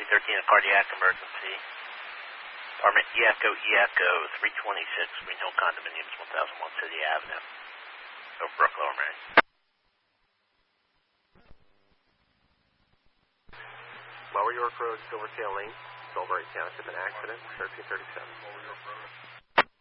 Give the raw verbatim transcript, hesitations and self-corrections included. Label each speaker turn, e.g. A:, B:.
A: thirteen, a cardiac emergency. Apartment E Echo E Echo three twenty-six, Green Hill Condominiums, one thousand one City Avenue. Overbrook, Lower Merion.
B: Lower York Road, Silvertail Lane, Solbury Township, an accident, thirteen thirty-seven.